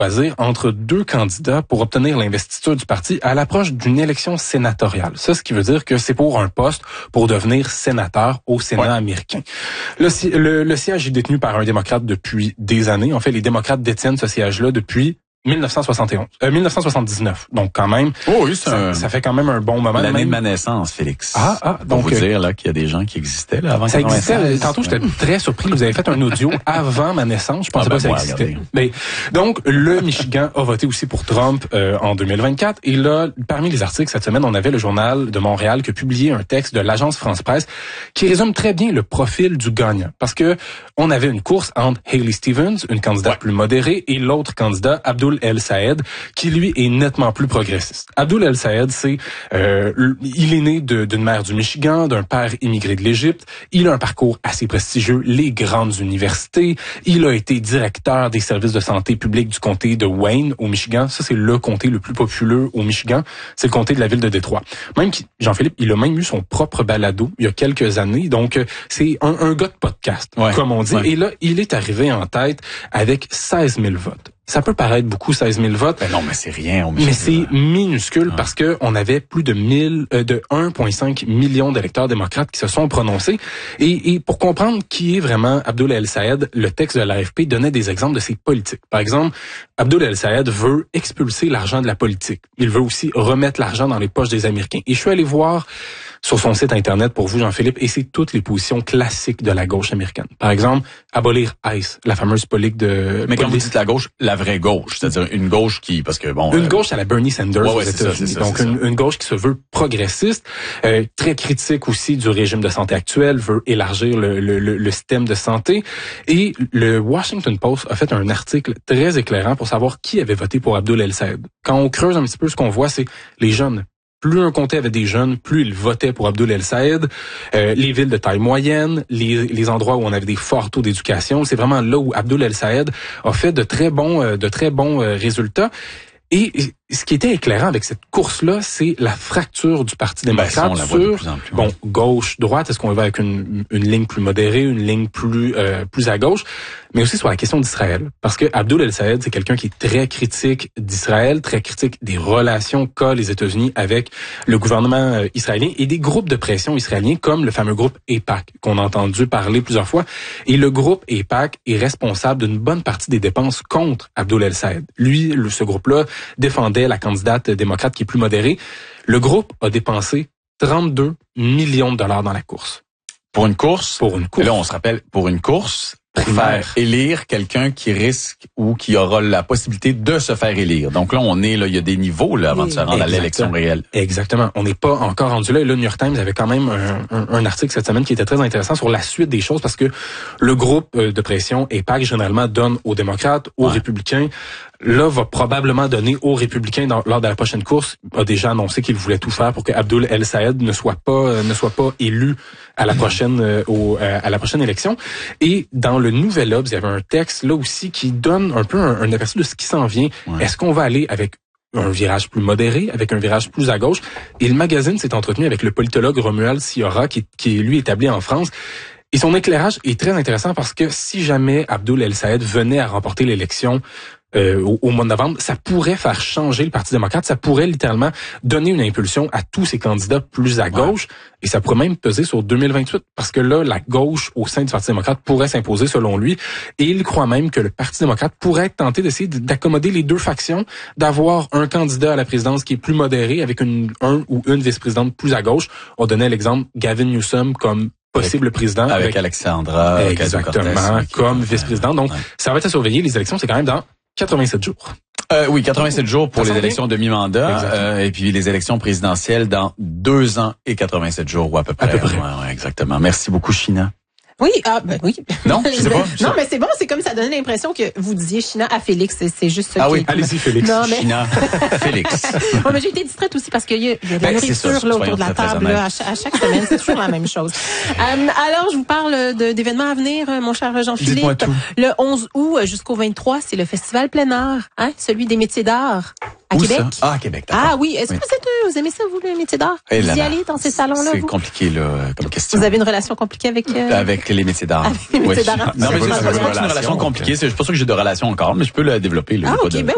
choisir entre deux candidats pour obtenir l'investiture du parti à l'approche d'une élection sénatoriale. Ça, ce qui veut dire que c'est pour un poste pour devenir sénateur au Sénat américain. Le siège est détenu par un démocrate depuis des années. En fait, les démocrates détiennent ce siège-là depuis 1979. Donc quand même, ça fait quand même un bon moment. L'année de ma naissance, Félix. Donc pour vous dire là qu'il y a des gens qui existaient là avant. Ça existait. Tantôt, j'étais très surpris. Vous avez fait un audio avant ma naissance. Je pensais pas que ça existait. Regardez. Mais donc le Michigan a voté aussi pour Trump en 2024. Et là, parmi les articles cette semaine, on avait le Journal de Montréal qui a publié un texte de l'agence France-Presse qui résume très bien le profil du gagnant. Parce que on avait une course entre Haley Stevens, une candidate plus modérée, et l'autre candidat, Abdul El-Sayed, qui lui est nettement plus progressiste. Abdul El-Sayed, il est né d'une mère du Michigan, d'un père immigré de l'Égypte. Il a un parcours assez prestigieux, les grandes universités. Il a été directeur des services de santé publique du comté de Wayne au Michigan. Ça, c'est le comté le plus populeux au Michigan. C'est le comté de la ville de Détroit. Même Jean-Philippe, il a même eu son propre balado il y a quelques années. Donc, c'est un gars de podcast, comme on dit. Et là, il est arrivé en tête avec 16 000 votes. Ça peut paraître beaucoup, 16 000 votes. Ben non, mais c'est rien. Mais c'est minuscule parce que on avait plus de 1,5 million d'électeurs démocrates qui se sont prononcés. Et pour comprendre qui est vraiment Abdul El-Sayed, le texte de l'AFP donnait des exemples de ses politiques. Par exemple, Abdul El-Sayed veut expulser l'argent de la politique. Il veut aussi remettre l'argent dans les poches des Américains. Et je suis allé voir sur son site Internet pour vous, Jean-Philippe, et c'est toutes les positions classiques de la gauche américaine. Par exemple, abolir ICE, la fameuse politique de... Mais quand vous dites la gauche, la vraie gauche, c'est-à-dire une gauche qui... parce que bon... Une gauche à la Bernie Sanders aux États-Unis. Donc, une gauche qui se veut progressiste, très critique aussi du régime de santé actuel, veut élargir le système de santé. Et le Washington Post a fait un article très éclairant pour savoir qui avait voté pour Abdul El-Sayed. Quand on creuse un petit peu, ce qu'on voit, c'est les jeunes. Plus un comté avait des jeunes, plus ils votaient pour Abdul El-Sayed. Les villes de taille moyenne, les endroits où on avait des forts taux d'éducation, c'est vraiment là où Abdul El-Sayed a fait de très bons résultats. Et ce qui était éclairant avec cette course-là, c'est la fracture du Parti démocrate sur gauche, droite. Est-ce qu'on va avec une ligne plus modérée, une ligne plus à gauche, mais aussi sur la question d'Israël. Parce que Abdul El-Sayed, c'est quelqu'un qui est très critique d'Israël, très critique des relations qu'a les États-Unis avec le gouvernement israélien et des groupes de pression israéliens comme le fameux groupe AIPAC qu'on a entendu parler plusieurs fois. Et le groupe AIPAC est responsable d'une bonne partie des dépenses contre Abdul El-Sayed. Lui, ce groupe-là défendait la candidate démocrate qui est plus modérée. Le groupe a dépensé 32 millions de dollars dans la course. Pour une course? Pour une course. Et là, on se rappelle, pour une course, pour faire élire quelqu'un qui risque ou qui aura la possibilité de se faire élire. Donc là, il y a des niveaux là avant de se rendre à l'élection réelle. Exactement. On n'est pas encore rendu là. Et là, le New York Times avait quand même un article cette semaine qui était très intéressant sur la suite des choses parce que le groupe de pression AIPAC, généralement, donne aux démocrates, aux républicains. Là, va probablement donner aux républicains lors de la prochaine course. A déjà annoncé qu'il voulait tout faire pour que Abdul El-Sayed ne soit pas élu à la prochaine à la prochaine élection. Et dans le Nouvel Obs, il y avait un texte là aussi qui donne un peu un aperçu de ce qui s'en vient. Est-ce qu'on va aller avec un virage plus modéré, avec un virage plus à gauche? Et le magazine s'est entretenu avec le politologue Romuald Siora, qui est lui établi en France. Et son éclairage est très intéressant parce que si jamais Abdul El-Sayed venait à remporter l'élection au mois de novembre, ça pourrait faire changer le Parti démocrate, ça pourrait littéralement donner une impulsion à tous ces candidats plus à gauche, et ça pourrait même peser sur 2028, parce que là, la gauche au sein du Parti démocrate pourrait s'imposer selon lui, et il croit même que le Parti démocrate pourrait tenter d'essayer d'accommoder les deux factions, d'avoir un candidat à la présidence qui est plus modéré, avec un ou une vice-présidente plus à gauche. On donnait l'exemple Gavin Newsom comme possible président. Avec Alexandra. Exactement, comme vice-président. Donc, ça va être à surveiller. Les élections, c'est quand même dans 87 jours. Oui, 87 jours pour les élections de mi-mandat, et puis les élections présidentielles dans 2 ans et 87 jours, ou à peu près. Ouais, exactement. Merci beaucoup, China. Oui, oui. Non, je sais pas. Non, mais c'est bon, c'est comme ça donnait l'impression que vous disiez China à Félix, c'est juste ça. Ah oui, allez-y Félix. Non, mais... China, Félix. Ouais, mais j'ai été distraite aussi parce qu'il y a de la nourriture là autour de la table là, à chaque semaine, c'est toujours la même chose. Alors, je vous parle d'événements à venir, mon cher Jean-Philippe. Dites-moi tout. Le 11 août jusqu'au 23, c'est le festival plein air, celui des métiers d'art. À Québec? Ça? Ah, à Québec, d'accord. Ah oui, est-ce que vous aimez ça, vous, les métiers d'art? Vous y allez dans ces salons-là, c'est compliqué, là, comme question. Vous avez une relation compliquée avec les métiers d'art. Avec les métiers d'art. Non, mais c'est pas une relation compliquée, c'est pas sûr que j'ai de relation encore, mais je peux la développer, là. Ah, ok, ben